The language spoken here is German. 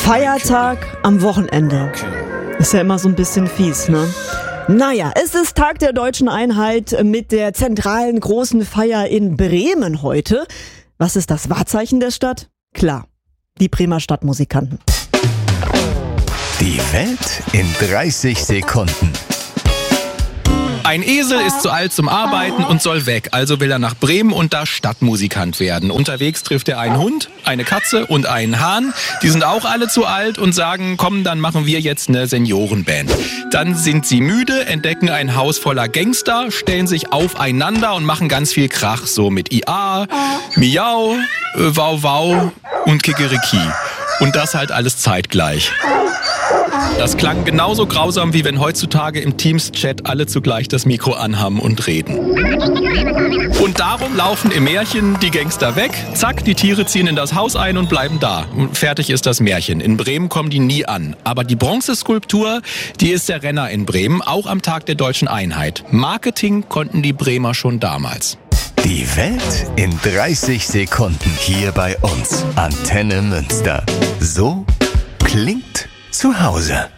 Feiertag am Wochenende. Ist ja immer so ein bisschen fies, ne? Naja, es ist Tag der Deutschen Einheit mit der zentralen großen Feier in Bremen heute. Was ist das Wahrzeichen der Stadt? Klar, die Bremer Stadtmusikanten. Die Welt in 30 Sekunden. Ein Esel ist zu alt zum Arbeiten und soll weg, also will er nach Bremen und da Stadtmusikant werden. Unterwegs trifft er einen Hund, eine Katze und einen Hahn. Die sind auch alle zu alt und sagen, komm, dann machen wir jetzt eine Seniorenband. Dann sind sie müde, entdecken ein Haus voller Gangster, stellen sich aufeinander und machen ganz viel Krach, so mit IA, Miau, Wow Wow und Kikeriki. Und das halt alles zeitgleich. Das klang genauso grausam, wie wenn heutzutage im Teams-Chat alle zugleich das Mikro anhaben und reden. Und darum laufen im Märchen die Gangster weg, zack, die Tiere ziehen in das Haus ein und bleiben da. Und fertig ist das Märchen. In Bremen kommen die nie an. Aber die Bronzeskulptur, die ist der Renner in Bremen, auch am Tag der Deutschen Einheit. Marketing konnten die Bremer schon damals. Die Welt in 30 Sekunden hier bei uns. Antenne Münster. So klingt zu Hause.